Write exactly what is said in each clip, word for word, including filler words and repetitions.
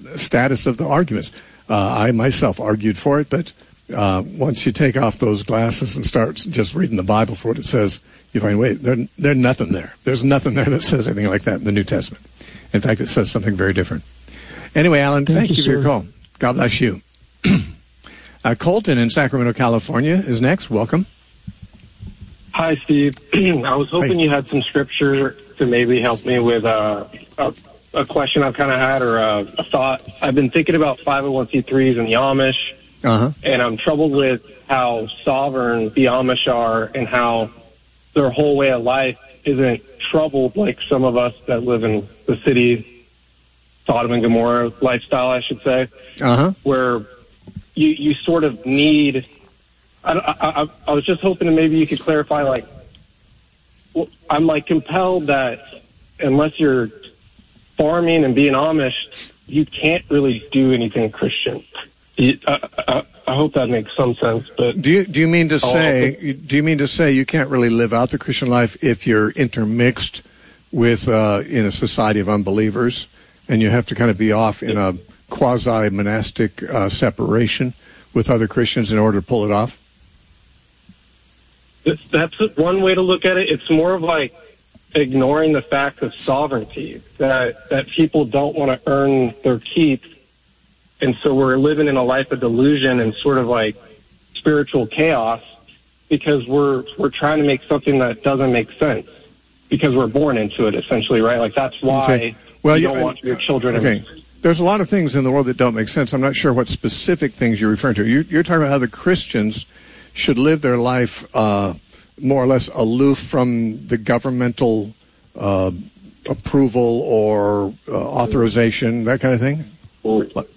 status of the arguments. Uh, I myself argued for it, but uh, once you take off those glasses and start just reading the Bible for what it says, you find, wait, there, there's nothing there. There's nothing there that says anything like that in the New Testament. In fact, it says something very different. Anyway, Alan, thank, thank you for your call. God bless you. uh, Colton in Sacramento, California is next. Welcome. Hi, Steve. I was hoping Hi. you had some scripture to maybe help me with uh, a, a question I've kind of had or a, a thought. I've been thinking about five oh one c threes and the Amish, uh-huh. and I'm troubled with how sovereign the Amish are and how their whole way of life isn't troubled like some of us that live in the city, Sodom and Gomorrah lifestyle, I should say, uh-huh. where you, you sort of need... I, I, I was just hoping that maybe you could clarify, like, well, I'm, like, compelled that unless you're farming and being Amish, you can't really do anything Christian. I, I, I hope that makes some sense. But do you do you mean to say do you mean to say you can't really live out the Christian life if you're intermixed with uh, in a society of unbelievers, and you have to kind of be off in a quasi monastic uh, separation with other Christians in order to pull it off? That's one way to look at it. It's more of like ignoring the fact of sovereignty, that that people don't want to earn their keep. And so we're living in a life of delusion and sort of like spiritual chaos because we're we're trying to make something that doesn't make sense because we're born into it, essentially, right? Like that's why okay. well, you don't yeah, want your children okay. to... There's a lot of things in the world that don't make sense. I'm not sure what specific things you're referring to. You're, you're talking about how the Christians should live their life uh, more or less aloof from the governmental uh, approval or uh, authorization, that kind of thing? Mm,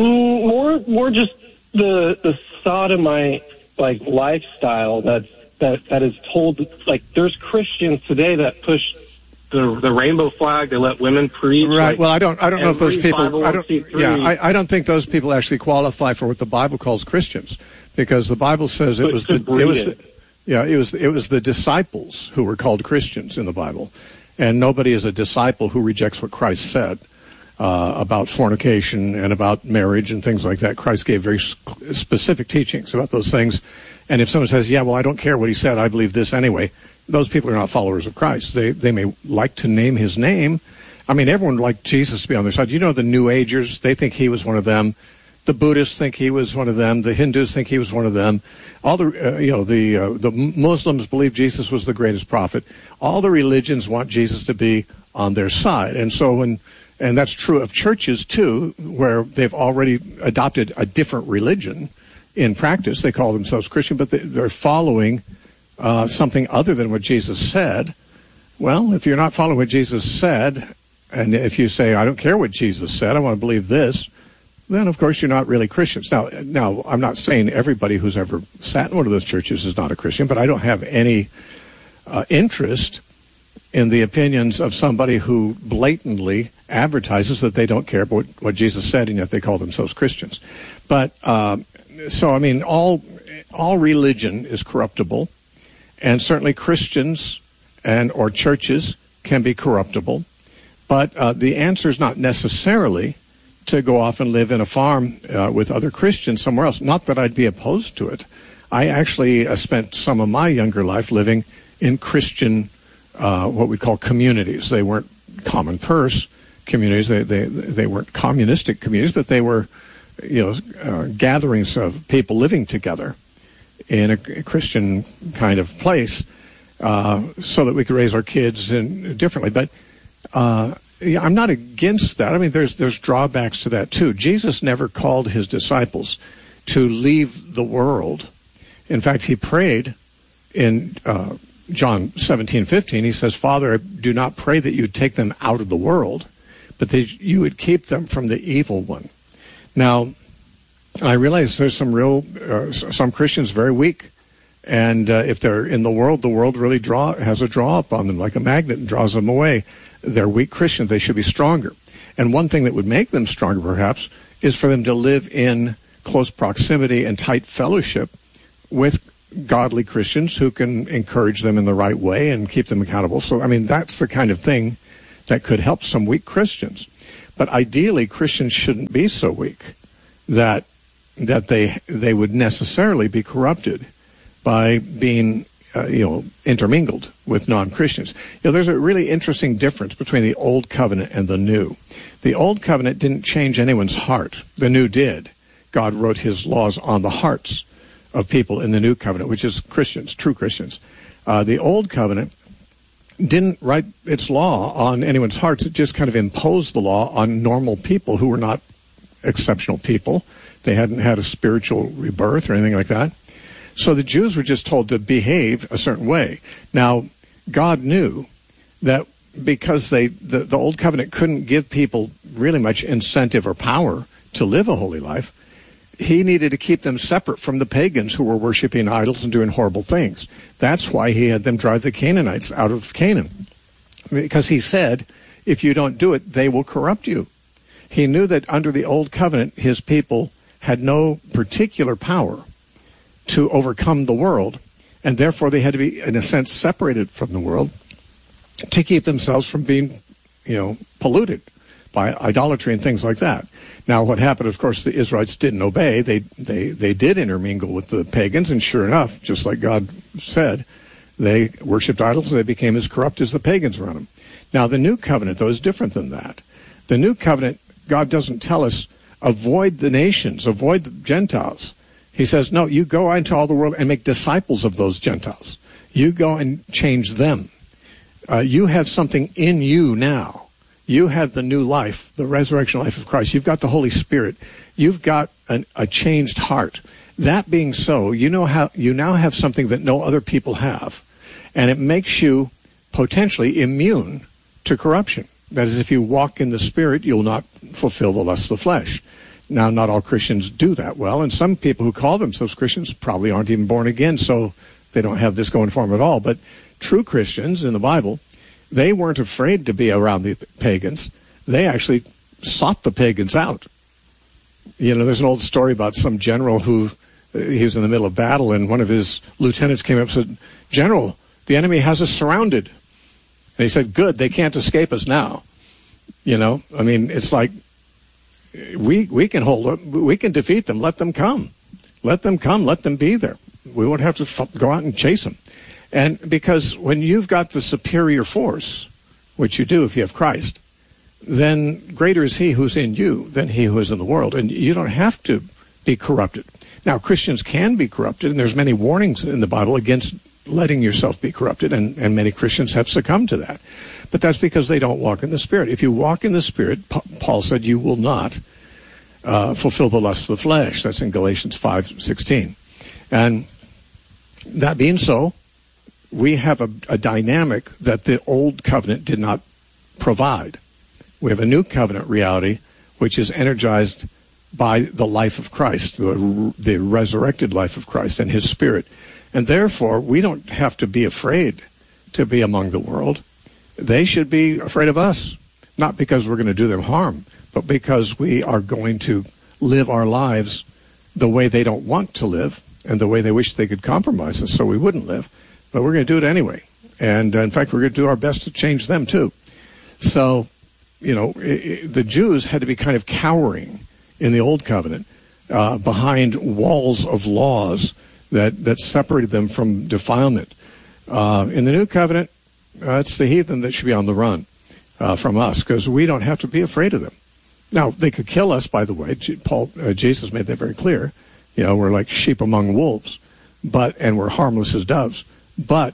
more, more just the the sodomite like lifestyle that that that is told. Like, there's Christians today that push the the rainbow flag. They let women preach. Right. Like, well, I don't. I don't know if those people. I don't. Yeah. I, I don't think those people actually qualify for what the Bible calls Christians, because the Bible says it was the. It was the, yeah. It was it was the disciples who were called Christians in the Bible, and nobody is a disciple who rejects what Christ said uh, about fornication and about marriage and things like that. Christ gave very specific teachings about those things, and if someone says, "Yeah, well, I don't care what he said. I believe this anyway," those people are not followers of Christ. They they may like to name his name. I mean, everyone would like Jesus to be on their side. You know, the New Agers, they think he was one of them. The Buddhists think he was one of them. The Hindus think he was one of them. All the, uh, you know, the uh, the Muslims believe Jesus was the greatest prophet. All the religions want Jesus to be on their side. And so when, and that's true of churches too, where they've already adopted a different religion in practice. They call themselves Christian, but they, they're following Uh, something other than what Jesus said. Well, if you're not following what Jesus said, and if you say, I don't care what Jesus said, I want to believe this, then of course you're not really Christians. Now, now I'm not saying everybody who's ever sat in one of those churches is not a Christian, but I don't have any uh, interest in the opinions of somebody who blatantly advertises that they don't care about what, what Jesus said, and yet they call themselves Christians. But, uh, so, I mean, all all religion is corruptible. And certainly Christians and or churches can be corruptible. But uh, the answer is not necessarily to go off and live in a farm uh, with other Christians somewhere else. Not that I'd be opposed to it. I actually uh, spent some of my younger life living in Christian, uh, what we call communities. They weren't common purse communities. They, they, they weren't communistic communities, but they were, you know, uh, gatherings of people living together in a Christian kind of place, uh, so that we could raise our kids in, differently. But uh, yeah, I'm not against that. I mean, there's there's drawbacks to that too. Jesus never called his disciples to leave the world. In fact, he prayed in uh, John seventeen fifteen. He says, "Father, I do not pray that you would take them out of the world, but that you would keep them from the evil one." Now, I realize there's some real, uh, some Christians very weak, and uh, if they're in the world, the world really draw has a draw up on them like a magnet and draws them away. They're weak Christians. They should be stronger. And one thing that would make them stronger, perhaps, is for them to live in close proximity and tight fellowship with godly Christians who can encourage them in the right way and keep them accountable. So, I mean, that's the kind of thing that could help some weak Christians. But ideally, Christians shouldn't be so weak that that they they would necessarily be corrupted by being uh, you know intermingled with non-Christians. You know, there's a really interesting difference between the Old Covenant and the New. The Old Covenant didn't change anyone's heart. The New did. God wrote his laws on the hearts of people in the New Covenant, which is Christians, true Christians. Uh, the Old Covenant didn't write its law on anyone's hearts. It just kind of imposed the law on normal people who were not exceptional people. They hadn't had a spiritual rebirth or anything like that. So the Jews were just told to behave a certain way. Now, God knew that because they the, the Old Covenant couldn't give people really much incentive or power to live a holy life, he needed to keep them separate from the pagans who were worshiping idols and doing horrible things. That's why he had them drive the Canaanites out of Canaan. Because he said, if you don't do it, they will corrupt you. He knew that under the Old Covenant, his people had no particular power to overcome the world, and therefore they had to be, in a sense, separated from the world to keep themselves from being, you know, polluted by idolatry and things like that. Now, what happened, of course, the Israelites didn't obey. They they they did intermingle with the pagans, and sure enough, just like God said, they worshipped idols, and they became as corrupt as the pagans around them. Now, the New Covenant, though, is different than that. The New Covenant, God doesn't tell us, avoid the nations, avoid the Gentiles. He says, no, you go into all the world and make disciples of those Gentiles. You go and change them. Uh, you have something in you now. You have the new life, the resurrection life of Christ. You've got the Holy Spirit. You've got an, a changed heart. That being so, you know how you now have something that no other people have, and it makes you potentially immune to corruption. That is, if you walk in the Spirit, you'll not fulfill the lust of the flesh. Now, not all Christians do that well, and some people who call themselves Christians probably aren't even born again, so they don't have this going for them at all. But true Christians in the Bible, they weren't afraid to be around the pagans. They actually sought the pagans out. You know, there's an old story about some general who, he was in the middle of battle, and one of his lieutenants came up and said, "General, the enemy has us surrounded." And he said, "Good, they can't escape us now." You know, I mean, it's like, we we can hold up, we can defeat them. Let them come. Let them come. Let them be there. We won't have to f- go out and chase them. And because when you've got the superior force, which you do if you have Christ, then greater is he who's in you than he who is in the world. And you don't have to be corrupted. Now, Christians can be corrupted, and there's many warnings in the Bible against letting yourself be corrupted, and, and many Christians have succumbed to that. But that's because they don't walk in the Spirit. If you walk in the Spirit, Pa- Paul said, you will not uh, fulfill the lust of the flesh. That's in Galatians five sixteen. And that being so, we have a, a dynamic that the Old Covenant did not provide. We have a new covenant reality, which is energized by the life of Christ, the, the resurrected life of Christ and his Spirit. And therefore, we don't have to be afraid to be among the world. They should be afraid of us, not because we're going to do them harm, but because we are going to live our lives the way they don't want to live and the way they wish they could compromise us so we wouldn't live. But we're going to do it anyway. And, uh, in fact, we're going to do our best to change them, too. So, you know, it, it, the Jews had to be kind of cowering in the Old Covenant uh, behind walls of laws that, that separated them from defilement. Uh, in the New Covenant, uh, it's the heathen that should be on the run uh, from us, because we don't have to be afraid of them. Now, they could kill us, by the way. Paul, uh, Jesus made that very clear. You know, we're like sheep among wolves, but and we're harmless as doves. But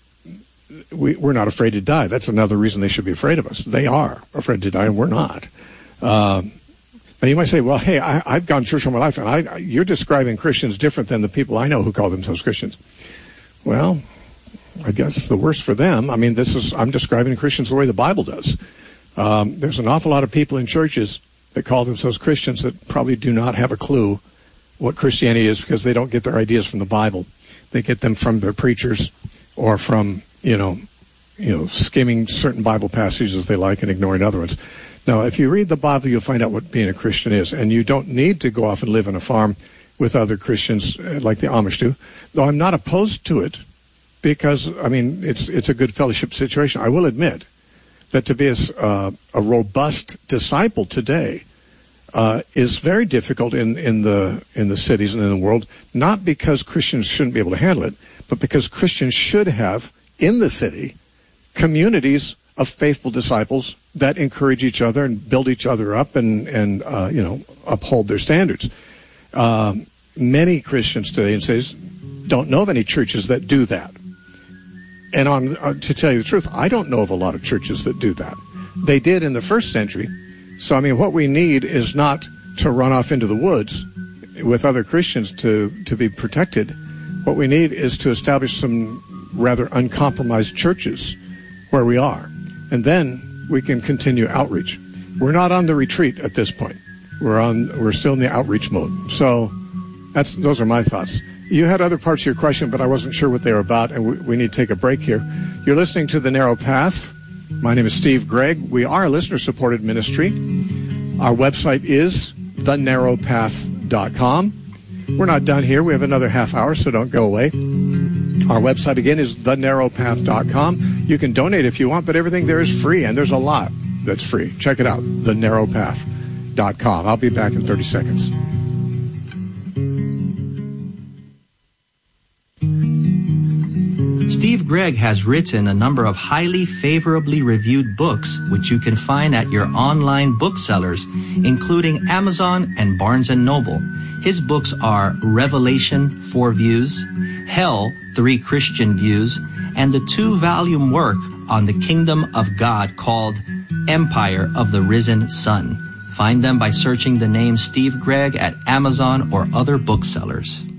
we, we're not afraid to die. That's another reason they should be afraid of us. They are afraid to die, and we're not. Um, now, you might say, well, hey, I, I've gone to church all my life, and I, you're describing Christians different than the people I know who call themselves Christians. Well, I guess it's the worst for them. I mean, this is I'm describing Christians the way the Bible does. Um, there's an awful lot of people in churches that call themselves Christians that probably do not have a clue what Christianity is, because they don't get their ideas from the Bible. They get them from their preachers or from, you know, you know, skimming certain Bible passages they like and ignoring other ones. Now, if you read the Bible, you'll find out what being a Christian is, and you don't need to go off and live on a farm with other Christians like the Amish do, though I'm not opposed to it because, I mean, it's it's a good fellowship situation. I will admit that to be a, uh, a robust disciple today uh, is very difficult in, in the in the cities and in the world, not because Christians shouldn't be able to handle it, but because Christians should have, in the city, communities of faithful disciples that encourage each other and build each other up and, and uh, you know, uphold their standards. Um, many Christians today in cities don't know of any churches that do that. And on, uh, to tell you the truth, I don't know of a lot of churches that do that. They did in the first century. So, I mean, what we need is not to run off into the woods with other Christians to, to be protected. What we need is to establish some rather uncompromised churches where we are. And then we can continue outreach. We're not on the retreat at this point. We're on. We're still in the outreach mode. So that's those are my thoughts. You had other parts of your question, but I wasn't sure what they were about, and we, we need to take a break here. You're listening to The Narrow Path. My name is Steve Gregg. We are a listener-supported ministry. Our website is the narrow path dot com. We're not done here. We have another half hour, so don't go away. Our website, again, is the narrow path dot com. You can donate if you want, but everything there is free, and there's a lot that's free. Check it out, the narrow path dot com. I'll be back in thirty seconds. Steve Gregg has written a number of highly favorably reviewed books, which you can find at your online booksellers, including Amazon and Barnes and Noble. His books are Revelation, Four Views, Hell, Three Christian Views, and the two-volume work on the Kingdom of God called Empire of the Risen Sun. Find them by searching the name Steve Gregg at Amazon or other booksellers.